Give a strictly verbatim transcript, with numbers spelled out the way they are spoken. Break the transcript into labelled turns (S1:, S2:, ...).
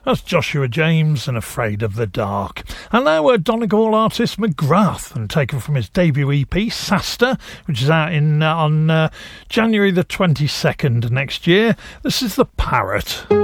S1: That's Joshua James and Afraid of the Dark. And now we're Donegal artist McGrath, and taken from his debut E P, Sasta, which is out in uh, on uh, January the twenty-second next year. This is The Parrot.